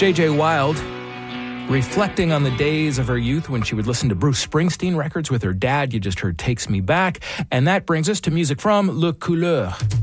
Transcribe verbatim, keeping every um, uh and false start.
J J Wilde, reflecting on the days of her youth when she would listen to Bruce Springsteen records with her dad. You just heard Takes Me Back. And that brings us to music from Le Couleur.